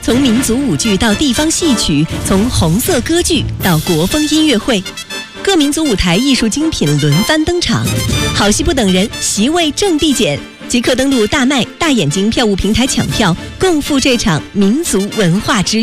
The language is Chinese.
从民族舞剧到地方戏曲，从红色歌剧到国风音乐会，各民族舞台艺术精品轮番登场。好戏不等人，席位正地减，即刻登录大麦、大眼睛票务平台抢票，共赴这场民族文化之